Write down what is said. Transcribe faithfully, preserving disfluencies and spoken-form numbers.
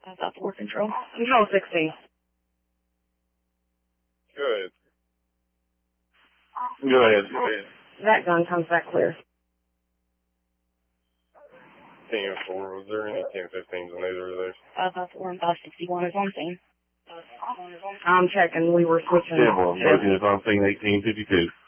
Uh, South four Control. Control sixteen. Go ahead. Go ahead. Go ahead. That gun comes back clear. ten four, was there any ten fifteens in either of those? Uh, South four and five sixty-one is on scene. I'm checking. We were switching. ten one, Broken is on scene eighteen fifty-two.